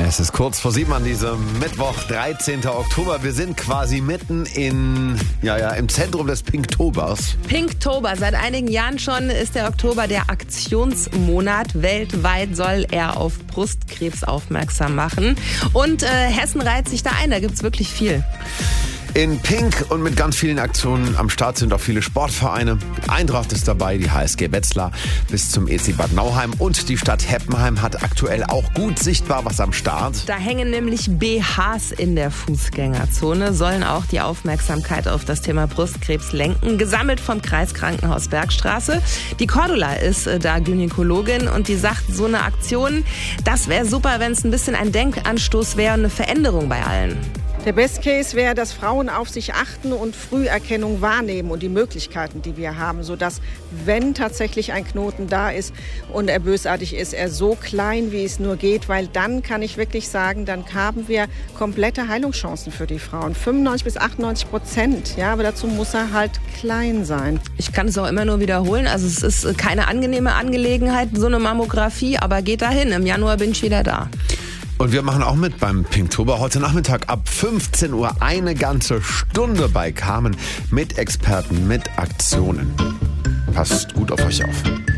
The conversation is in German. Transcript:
Es ist kurz vor 7 an diesem Mittwoch, 13. Oktober. Wir sind quasi mitten im Zentrum des Pinktobers. Pinktober. Seit einigen Jahren schon ist der Oktober der Aktionsmonat. Weltweit soll er auf Brustkrebs aufmerksam machen. Und Hessen reiht sich da ein. Da gibt's wirklich viel. In Pink und mit ganz vielen Aktionen am Start sind auch viele Sportvereine. Eintracht ist dabei, die HSG Wetzlar bis zum EC Bad Nauheim und die Stadt Heppenheim hat aktuell auch gut sichtbar was am Start. Da hängen nämlich BHs in der Fußgängerzone, sollen auch die Aufmerksamkeit auf das Thema Brustkrebs lenken. Gesammelt vom Kreiskrankenhaus Bergstraße. Die Cordula ist da Gynäkologin und die sagt, so eine Aktion, das wäre super, wenn es ein bisschen ein Denkanstoß wäre und eine Veränderung bei allen. Der Best Case wäre, dass Frauen auf sich achten und Früherkennung wahrnehmen und die Möglichkeiten, die wir haben, sodass, wenn tatsächlich ein Knoten da ist und er bösartig ist, er so klein, wie es nur geht, weil dann kann ich wirklich sagen, dann haben wir komplette Heilungschancen für die Frauen. 95-98%, ja, aber dazu muss er halt klein sein. Ich kann es auch immer nur wiederholen, also es ist keine angenehme Angelegenheit, so eine Mammographie, aber geht dahin, im Januar bin ich wieder da. Und wir machen auch mit beim Pinktober heute Nachmittag ab 15 Uhr eine ganze Stunde bei Carmen mit Experten, mit Aktionen. Passt gut auf euch auf.